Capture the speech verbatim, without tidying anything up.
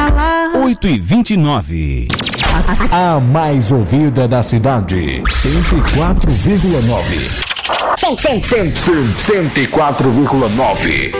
oito e vinte e nove. A mais ouvida da cidade. cento e quatro vírgula nove. cento e quatro vírgula nove.